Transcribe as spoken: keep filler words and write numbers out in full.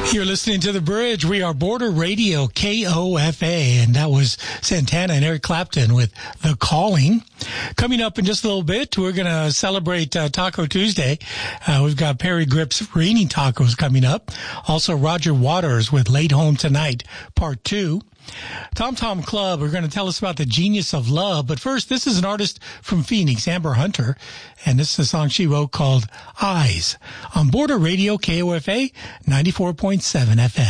You're listening to The Bridge. We are Border Radio, K O F A, and that was Santana and Eric Clapton with The Calling. Coming up in just a little bit, we're going to celebrate uh, Taco Tuesday. Uh, we've got Perry Grip's Rainy Tacos coming up. Also, Roger Waters with Late Home Tonight, Part two. Tom Tom Club are going to tell us about the genius of love. But first, this is an artist from Phoenix, Amber Hunter, and this is a song she wrote called Eyes on Border Radio, K O F A ninety-four point seven F M.